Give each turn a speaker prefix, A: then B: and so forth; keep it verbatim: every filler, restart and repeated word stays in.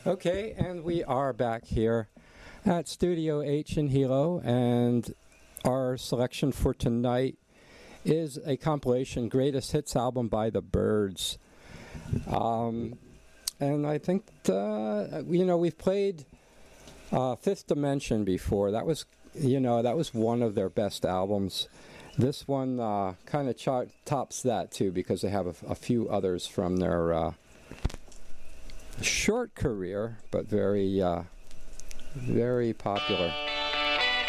A: Okay, and we are back here at Studio H in Hilo, and our selection for tonight is a compilation Greatest Hits album by the Byrds. Um, and I think, uh, you know, we've played uh, Fifth Dimension before. That was, you know, that was one of their best albums. This one uh, kind of chart tops that, too, because they have a, a few others from their uh, short career, but very, uh, very popular.